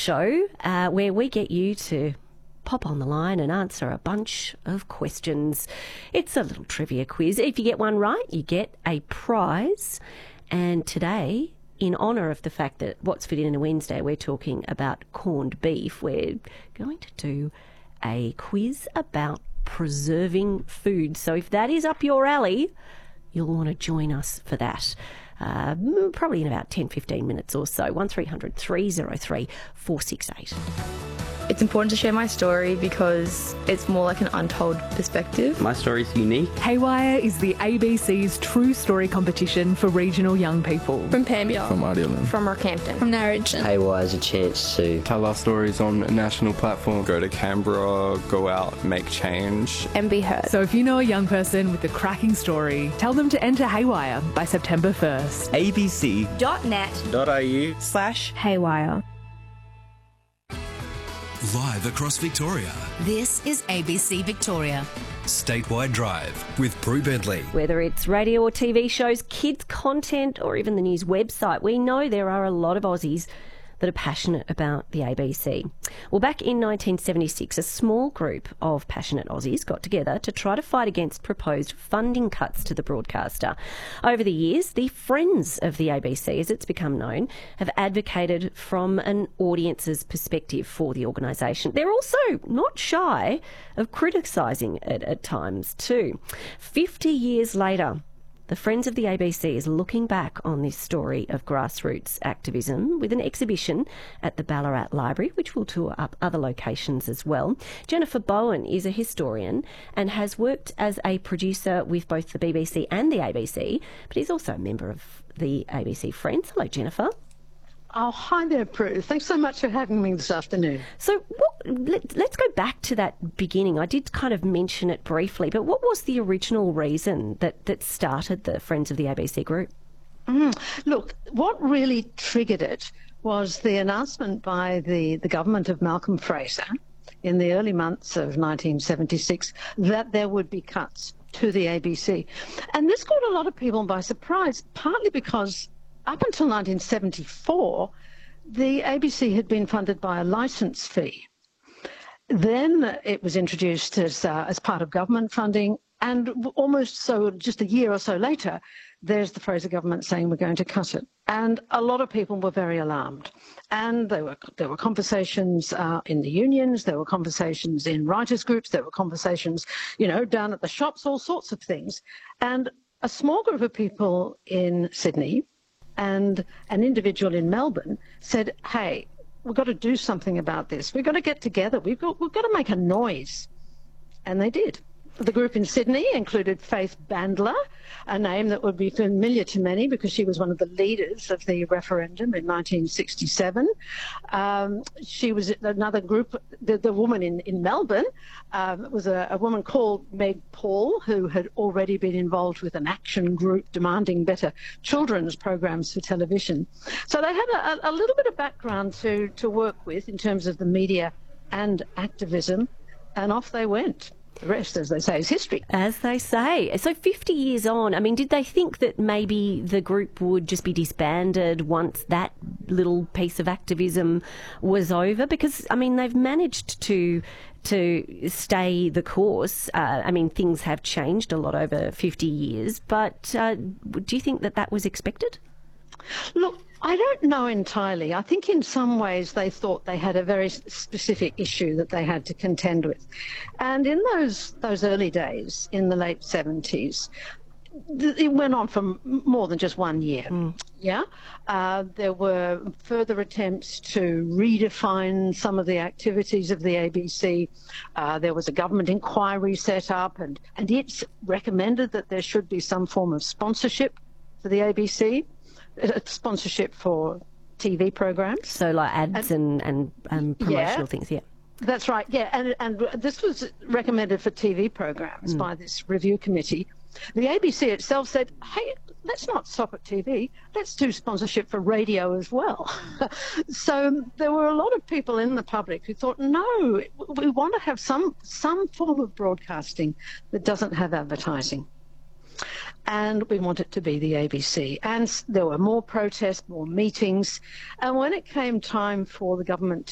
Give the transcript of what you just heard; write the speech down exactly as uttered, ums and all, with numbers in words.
show uh, where we get you to pop on the line and answer a bunch of questions. It's a little trivia quiz. If you get one right, you get a prize. And today, in honour of the fact that What's Fit In a Wednesday, we're talking about corned beef, we're going to do a quiz about preserving food. So if that is up your alley, you'll want to join us for that. Uh, probably in about ten, fifteen minutes or so. one three hundred, three oh three, four six eight. It's important to share my story because it's more like an untold perspective. My story's unique. Haywire is the A B C's True Story competition for regional young people. From Pambia. From Ardelan. From Rockhampton. From Narrogin. Haywire is a chance to tell our stories on a national platform. Go to Canberra, go out, make change. And be heard. So if you know a young person with a cracking story, tell them to enter Haywire by September first. abc dot net dot a u slash Haywire. Live across Victoria. This is A B C Victoria. Statewide Drive with Prue Bentley. Whether it's radio or T V shows, kids content, or even the news website, we know there are a lot of Aussies that are passionate about the A B C. Well, back in nineteen seventy-six, a small group of passionate Aussies got together to try to fight against proposed funding cuts to the broadcaster. Over the years, the Friends of the A B C, as it's become known, have advocated from an audience's perspective for the organisation. They're also not shy of criticising it at times too. Fifty years later, the Friends of the A B C is looking back on this story of grassroots activism with an exhibition at the Ballarat Library, which will tour up other locations as well. Jennifer Bowen is a historian and has worked as a producer with both the B B C and the A B C, but is also a member of the A B C Friends. Hello, Jennifer. Oh, hi there, Prue. Thanks so much for having me this afternoon. So what, let, let's go back to that beginning. I did kind of mention it briefly, but what was the original reason that, that started the Friends of the A B C group? Mm, look, what really triggered it was the announcement by the, the government of Malcolm Fraser in the early months of nineteen seventy-six that there would be cuts to the A B C. And this caught a lot of people by surprise, partly because up until nineteen seventy-four, the A B C had been funded by a licence fee. Then it was introduced as, uh, as part of government funding, and almost so just a year or so later, there's the Fraser government saying we're going to cut it. And a lot of people were very alarmed. And there were, there were conversations uh, in the unions, there were conversations in writers' groups, there were conversations, you know, down at the shops, all sorts of things. And a small group of people in Sydney and an individual in Melbourne said, hey, we've got to do something about this. We've got to get together. We've got, we've got to make a noise. And they did. The group in Sydney included Faith Bandler, a name that would be familiar to many because she was one of the leaders of the referendum in nineteen sixty-seven. Um, she was another group, the, the woman in, in Melbourne um, was a, a woman called Meg Paul, who had already been involved with an action group demanding better children's programs for television. So they had a, a little bit of background to, to work with in terms of the media and activism, and off they went. The rest, as they say, is history. As they say. So fifty years on, I mean, did they think that maybe the group would just be disbanded once that little piece of activism was over? Because, I mean, they've managed to to stay the course. Uh, I mean, things have changed a lot over fifty years, but uh, do you think that that was expected? Look, I don't know entirely. I think in some ways they thought they had a very specific issue that they had to contend with. And in those those early days, in the late seventies, it went on for more than just one year. Mm. Yeah, uh, there were further attempts to redefine some of the activities of the A B C. Uh, there was a government inquiry set up, and, and it's recommended that there should be some form of sponsorship for the A B C. Sponsorship for T V programs. So like ads and, and, and promotional yeah, things, yeah. That's right, yeah. And, and this was recommended for T V programs mm. by this review committee. The A B C itself said, hey, let's not stop at T V, let's do sponsorship for radio as well. So there were a lot of people in the public who thought, no, we want to have some, some form of broadcasting that doesn't have advertising. And we want it to be the A B C. And there were more protests, more meetings. And when it came time for the government